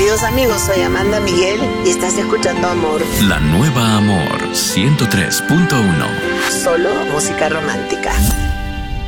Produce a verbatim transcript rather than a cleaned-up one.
Queridos amigos, soy Amanda Miguel y estás escuchando Amor. La nueva Amor ciento tres punto uno. Solo música romántica.